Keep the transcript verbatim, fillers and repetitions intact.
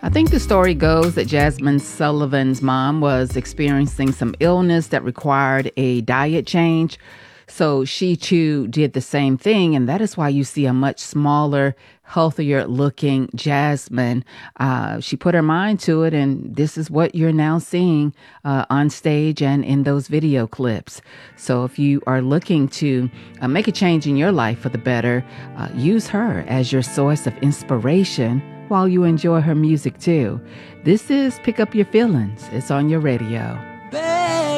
I think the story goes that Jasmine Sullivan's mom was experiencing some illness that required a diet change. So she too did the same thing. And that is why you see a much smaller, healthier looking Jasmine. Uh, she put her mind to it. And this is what you're now seeing uh, on stage and in those video clips. So if you are looking to uh, make a change in your life for the better, uh, use her as your source of inspiration while you enjoy her music too. This is Pick Up Your Feelings. It's on your radio.